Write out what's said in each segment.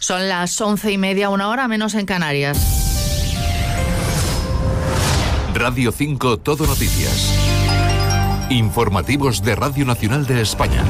Son las 11:30, 1 hora menos en Canarias. Radio 5 Todo Noticias. Informativos de Radio Nacional de España.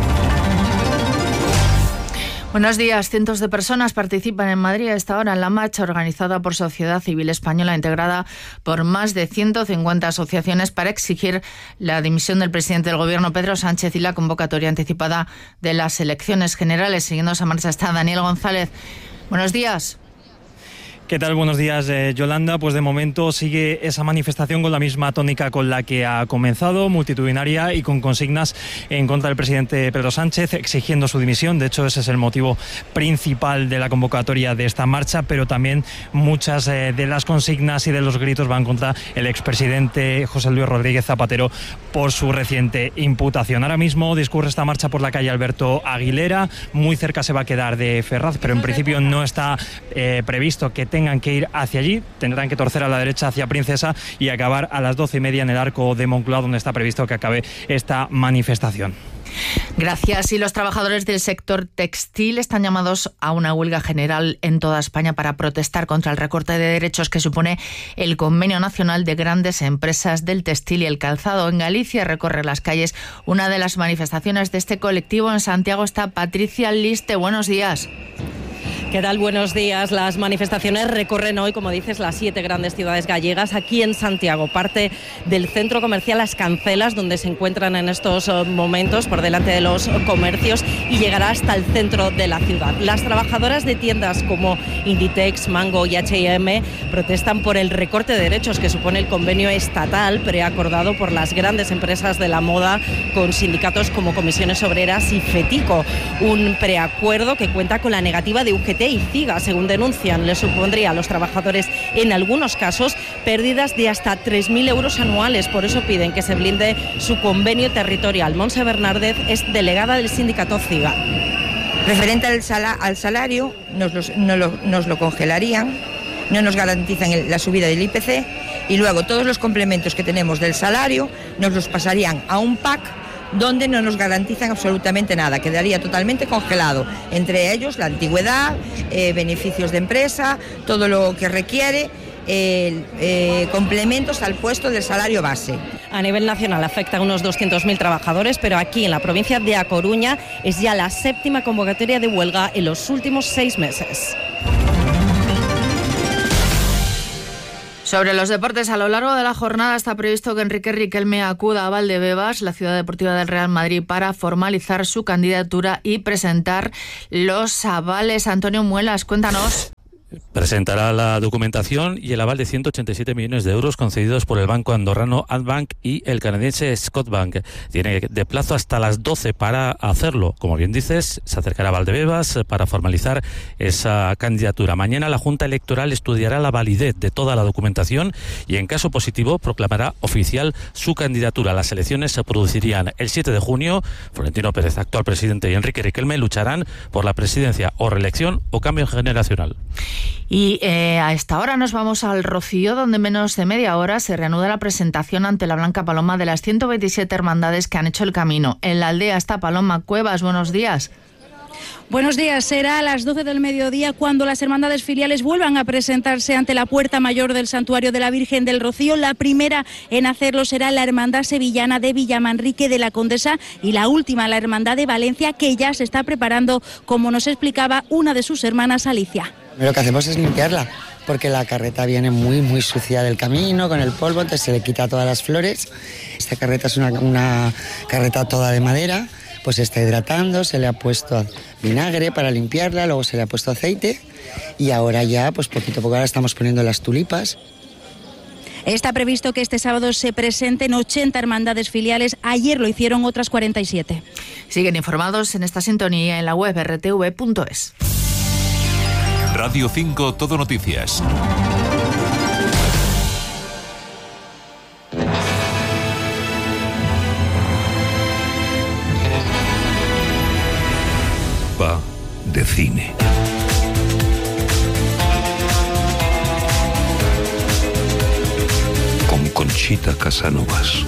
Buenos días. Cientos de personas participan en Madrid a esta hora en la marcha organizada por Sociedad Civil Española, integrada por más de 150 asociaciones, para exigir la dimisión del presidente del Gobierno, Pedro Sánchez, y la convocatoria anticipada de las elecciones generales. Siguiendo esa marcha está Daniel González. Buenos días. ¿Qué tal? Buenos días, Yolanda. Pues de momento sigue esa manifestación con la misma tónica con la que ha comenzado, multitudinaria y con consignas en contra del presidente Pedro Sánchez, exigiendo su dimisión. De hecho, ese es el motivo principal de la convocatoria de esta marcha, pero también muchas de las consignas y de los gritos van contra el expresidente José Luis Rodríguez Zapatero por su reciente imputación. Ahora mismo discurre esta marcha por la calle Alberto Aguilera. Muy cerca se va a quedar de Ferraz, pero en principio no está previsto que tengan que ir hacia allí. Tendrán que torcer a la derecha hacia Princesa y acabar a las 12:30 en el Arco de Moncloa, donde está previsto que acabe esta manifestación. Gracias. Y los trabajadores del sector textil están llamados a una huelga general en toda España para protestar contra el recorte de derechos que supone el Convenio Nacional de Grandes Empresas del Textil y el Calzado. En Galicia recorre las calles una de las manifestaciones de este colectivo. En Santiago está Patricia Liste. Buenos días. ¿Qué tal? Buenos días. Las manifestaciones recorren hoy, como dices, las 7 grandes ciudades gallegas. Aquí en Santiago, parte del centro comercial Las Cancelas, donde se encuentran en estos momentos por delante de los comercios, y llegará hasta el centro de la ciudad. Las trabajadoras de tiendas como Inditex, Mango y H&M protestan por el recorte de derechos que supone el convenio estatal preacordado por las grandes empresas de la moda con sindicatos como Comisiones Obreras y FETICO. Un preacuerdo que cuenta con la negativa de UGT y CIGA, según denuncian. Le supondría a los trabajadores, en algunos casos, pérdidas de hasta 3.000 euros anuales. Por eso piden que se blinde su convenio territorial. Montse Bernárdez es delegada del sindicato CIGA. Referente al salario, nos lo congelarían, no nos garantizan la subida del IPC, y luego todos los complementos que tenemos del salario nos los pasarían a un PAC donde no nos garantizan absolutamente nada, quedaría totalmente congelado, entre ellos la antigüedad, beneficios de empresa, todo lo que requiere, complementos al puesto del salario base. A nivel nacional afecta a unos 200.000 trabajadores, pero aquí en la provincia de A Coruña es ya la 7ª convocatoria de huelga en los últimos 6 meses. Sobre los deportes, a lo largo de la jornada está previsto que Enrique Riquelme acuda a Valdebebas, la ciudad deportiva del Real Madrid, para formalizar su candidatura y presentar los avales. Antonio Muelas, cuéntanos. Presentará la documentación y el aval de 187 millones de euros concedidos por el banco andorrano Adbank y el canadiense Scotiabank. Tiene de plazo hasta las 12 para hacerlo. Como bien dices, se acercará a Valdebebas para formalizar esa candidatura. Mañana la Junta Electoral estudiará la validez de toda la documentación y, en caso positivo, proclamará oficial su candidatura. Las elecciones se producirían el 7 de junio. Florentino Pérez, actual presidente, y Enrique Riquelme lucharán por la presidencia o reelección o cambio generacional. Y a esta hora nos vamos al Rocío, donde en menos de media hora se reanuda la presentación ante la Blanca Paloma de las 127 hermandades que han hecho el camino. En la aldea está Paloma Cuevas. Buenos días. Buenos días. Será a las 12 del mediodía cuando las hermandades filiales vuelvan a presentarse ante la puerta mayor del Santuario de la Virgen del Rocío. La primera en hacerlo será la Hermandad Sevillana de Villamanrique de la Condesa y la última, la Hermandad de Valencia, que ya se está preparando, como nos explicaba una de sus hermanas, Alicia. Lo que hacemos es limpiarla, porque la carreta viene muy sucia del camino, con el polvo, entonces se le quita todas las flores. Esta carreta es una carreta toda de madera, pues se está hidratando, se le ha puesto vinagre para limpiarla, luego se le ha puesto aceite y ahora ya, pues poquito a poco, ahora estamos poniendo las tulipas. Está previsto que este sábado se presenten 80 hermandades filiales. Ayer lo hicieron otras 47. Siguen informados en esta sintonía en la web rtv.es. Radio 5 Todo Noticias. Va de cine. Con Conchita Casanovas.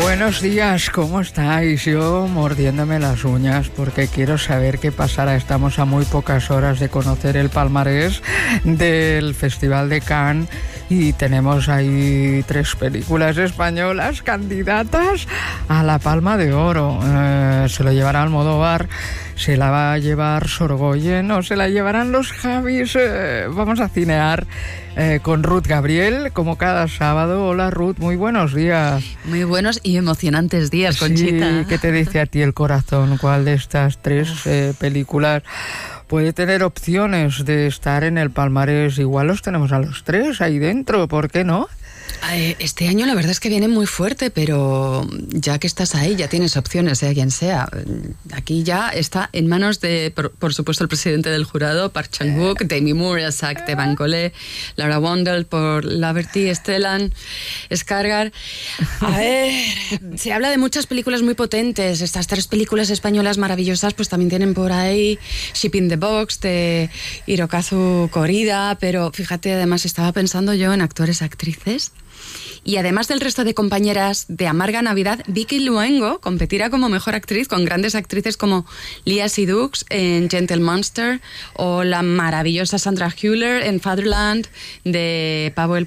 Buenos días, ¿cómo estáis? Yo mordiéndome las uñas porque quiero saber qué pasará. Estamos a muy pocas horas de conocer el palmarés del Festival de Cannes y tenemos ahí 3 películas españolas candidatas a la Palma de Oro. Se lo llevará Almodóvar, se la va a llevar Sorogoyen o se la llevarán los Javis. Vamos a cinear con Ruth Gabriel, como cada sábado. Hola Ruth, muy buenos días. Muy buenos y emocionantes días, Conchita. Sí, ¿qué te dice a ti el corazón? ¿Cuál de estas 3 películas puede tener opciones de estar en el palmarés? Igual los tenemos a los 3 ahí dentro, ¿por qué no? Este año la verdad es que viene muy fuerte, pero ya que estás ahí, ya tienes opciones, sea quien sea. Aquí ya está en manos de, por supuesto, el presidente del jurado, Park Chan-wook, Demi Moore, Isaac de Bancolé, Laura Wondel por Laverty, Stellan Skarsgård. A ver, se habla de muchas películas muy potentes. Estas 3 películas españolas maravillosas, pues también tienen por ahí Ship in the Box de Hirokazu Korida, pero fíjate, además estaba pensando yo en actores, actrices. Y además del resto de compañeras de Amarga Navidad, Vicky Luengo competirá como mejor actriz con grandes actrices como Lea Seydoux en Gentle Monster o la maravillosa Sandra Hüller en Fatherland de Paweł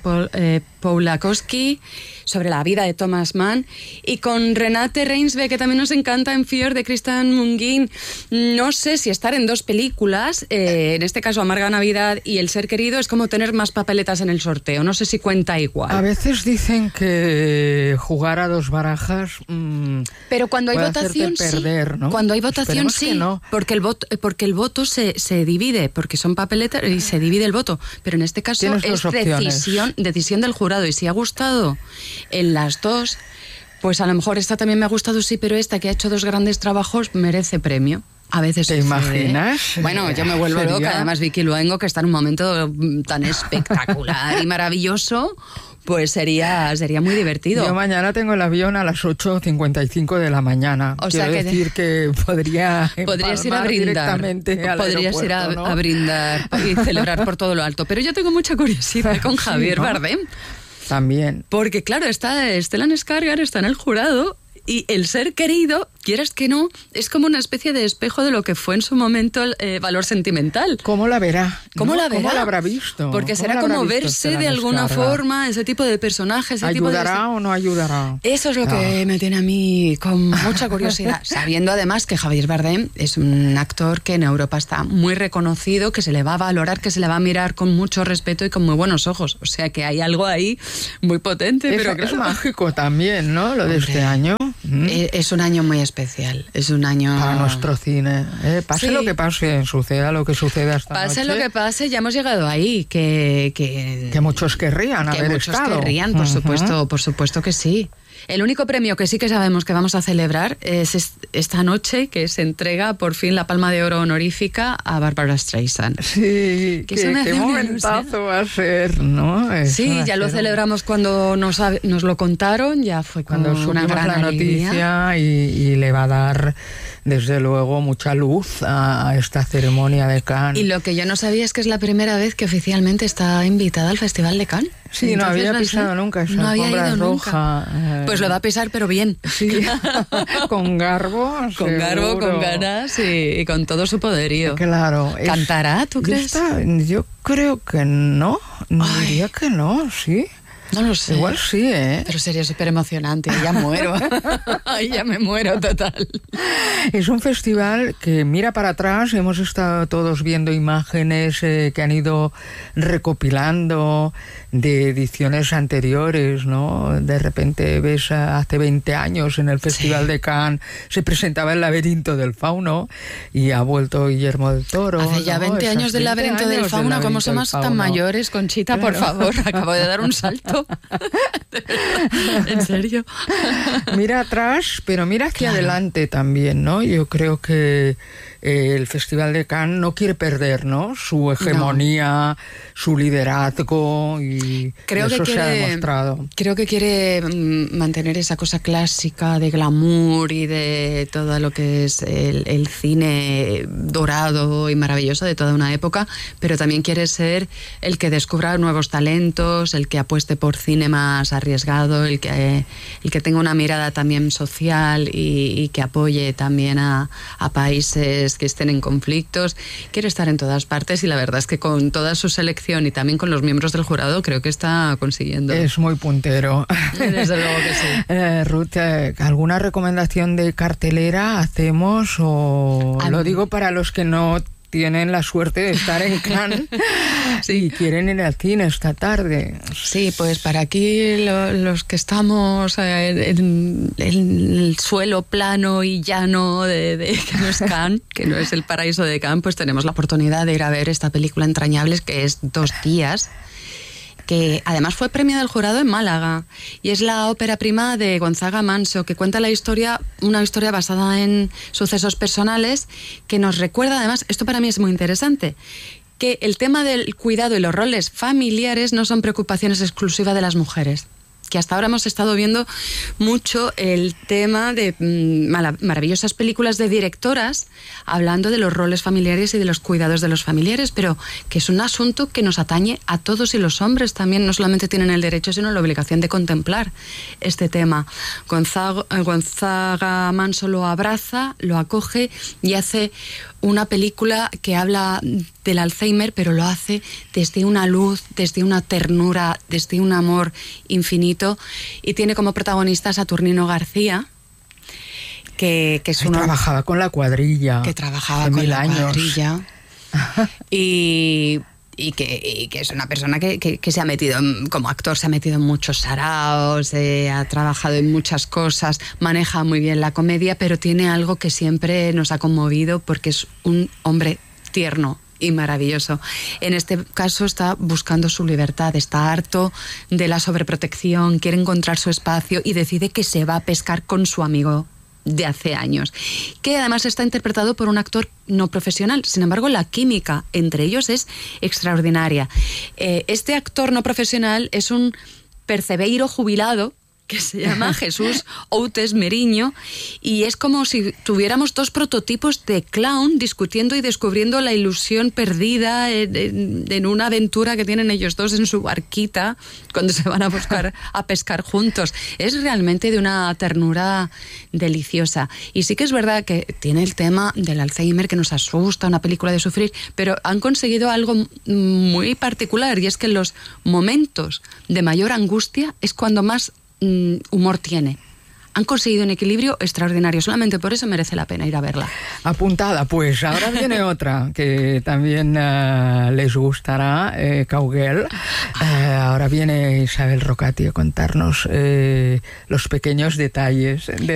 Pawłowski, sobre la vida de Thomas Mann, y con Renate Reinsve, que también nos encanta, en Fear de Christian Mungin. No sé si estar en 2 películas, en este caso Amarga Navidad y El ser querido, es como tener más papeletas en el sorteo. No sé si cuenta igual. A veces dicen que jugar a 2 barajas pero cuando hay votación perder, ¿no? Cuando hay votación sí, no. porque el voto se divide, porque son papeletas y se divide el voto, pero en este caso es decisión del jurado, y si ha gustado en las 2, pues a lo mejor esta también me ha gustado, sí, pero esta que ha hecho 2 grandes trabajos merece premio. A veces ¿te imaginas? Bueno, yo me vuelvo loca. Además, Vicky Luengo, que está en un momento tan espectacular y maravilloso, pues sería muy divertido. Yo mañana tengo el avión a las 8:55 de la mañana. O sea, quiero decir que podrías ir a brindar. Podrías ir a brindar y celebrar por todo lo alto. Pero yo tengo mucha curiosidad con Javier Bardem. También. Porque claro, está Stellan Skarsgård, está en el jurado, y El ser querido, quieras que no, es como una especie de espejo de lo que fue en su momento el valor sentimental. ¿Cómo la verá? ¿Cómo la verá? ¿Cómo la habrá visto? Porque será como verse de alguna forma ese tipo de personajes. ¿Ayudará o no ayudará? Eso es lo que me tiene a mí con mucha curiosidad. Sabiendo además que Javier Bardem es un actor que en Europa está muy reconocido, que se le va a valorar, que se le va a mirar con mucho respeto y con muy buenos ojos. O sea que hay algo ahí muy potente. Pero es mágico también, ¿no? Lo de este año. Es un año muy especial. Es un año para nuestro cine. Pase lo que pase, suceda lo que suceda esta noche. Pase lo que pase, ya hemos llegado ahí. Que muchos querrían haber estado. Que muchos querrían, por supuesto que sí. El único premio que sí que sabemos que vamos a celebrar es esta noche, que se entrega por fin la Palma de Oro honorífica a Barbara Streisand. Sí, qué momentazo va a ser, ¿no? Sí, ya lo celebramos cuando nos lo contaron, ya fue cuando una gran la noticia y le va a dar desde luego mucha luz a esta ceremonia de Cannes. Y lo que yo no sabía es que es la primera vez que oficialmente está invitada al Festival de Cannes. Sí, entonces, no había pisado nunca esa alfombra roja. Pues lo va a pisar, pero bien. Sí, con garbo. Con garbo, con ganas y con todo su poderío. Claro. ¿Cantará, tú crees? Yo creo que no. Diría que no, sí. No lo sé. Igual sí, ¿eh? Pero sería súper emocionante. Ahí ya muero. Ahí ya me muero total. Es un festival que mira para atrás. Hemos estado todos viendo imágenes que han ido recopilando de ediciones anteriores, ¿no? De repente ves hace 20 años en el Festival de Cannes se presentaba El laberinto del fauno y ha vuelto Guillermo del Toro. Hace ya 20 años del laberinto del fauno. ¿Cómo somos tan mayores, Conchita? Claro. Por favor, acabo de dar un salto. ¿En serio? Mira atrás, pero mira hacia adelante también, ¿no? Yo creo que el Festival de Cannes no quiere perder, ¿no?, su hegemonía, su liderazgo, y eso se ha demostrado. Creo que quiere mantener esa cosa clásica de glamour y de todo lo que es el cine dorado y maravilloso de toda una época, pero también quiere ser el que descubra nuevos talentos, el que apueste por cine más arriesgado, el que tenga una mirada también social y que apoye también a países que estén en conflictos. Quiere estar en todas partes y la verdad es que con toda su selección y también con los miembros del jurado creo que está consiguiendo. Es muy puntero. Desde luego que sí. Ruth, ¿alguna recomendación de cartelera hacemos? O lo digo para los que no tienen la suerte de estar en Cannes y quieren ir al cine esta tarde. Sí, pues para aquí los que estamos en el suelo plano y llano de que no es Cannes, que no es el paraíso de Cannes, pues tenemos la oportunidad de ir a ver esta película Entrañables, que es 2 días, que además fue premio del jurado en Málaga, y es la ópera prima de Gonzaga Manso, que cuenta una historia basada en sucesos personales, que nos recuerda, además, esto para mí es muy interesante, que el tema del cuidado y los roles familiares no son preocupaciones exclusivas de las mujeres. Que hasta ahora hemos estado viendo mucho el tema de maravillosas películas de directoras hablando de los roles familiares y de los cuidados de los familiares, pero que es un asunto que nos atañe a todos, y los hombres también no solamente tienen el derecho sino la obligación de contemplar este tema. Gonzaga Manso lo abraza, lo acoge y hace una película que habla del Alzheimer, pero lo hace desde una luz, desde una ternura, desde un amor infinito, y tiene como protagonista a Saturnino García, que es uno... Trabajaba con la cuadrilla. Que trabajaba con la cuadrilla. Y que es una persona que se ha metido, como actor, se ha metido en muchos saraos, ha trabajado en muchas cosas, maneja muy bien la comedia, pero tiene algo que siempre nos ha conmovido porque es un hombre tierno y maravilloso. En este caso está buscando su libertad, está harto de la sobreprotección, quiere encontrar su espacio y decide que se va a pescar con su amigo de hace años, que además está interpretado por un actor no profesional. Sin embargo, la química entre ellos es extraordinaria. Este actor no profesional es un percebeiro jubilado que se llama Jesús Outes Meriño, y es como si tuviéramos 2 prototipos de clown discutiendo y descubriendo la ilusión perdida en una aventura que tienen ellos dos en su barquita cuando se van a pescar juntos. Es realmente de una ternura deliciosa. Y sí que es verdad que tiene el tema del Alzheimer, que nos asusta, una película de sufrir, pero han conseguido algo muy particular, y es que en los momentos de mayor angustia es cuando más humor tiene. Han conseguido un equilibrio extraordinario. Solamente por eso merece la pena ir a verla. Apuntada, pues. Ahora viene otra que también les gustará, Cowgirl. Ahora viene Isabel Rocati a contarnos los pequeños detalles de